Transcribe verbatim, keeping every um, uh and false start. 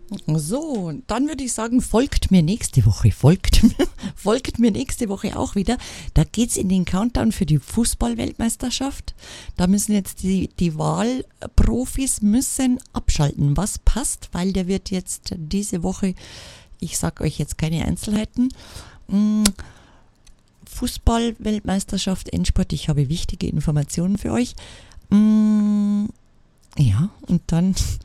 So, dann würde ich sagen, folgt mir nächste Woche, folgt, mir- folgt mir nächste Woche auch wieder. Da geht's in den Countdown für die Fußball-Weltmeisterschaft. Da müssen jetzt die, die Wahlprofis müssen abschalten, was passt, weil der wird jetzt diese Woche, ich sag euch jetzt keine Einzelheiten, mm, Fußball-Weltmeisterschaft, Endspurt, ich habe wichtige Informationen für euch. Mm, ja, und dann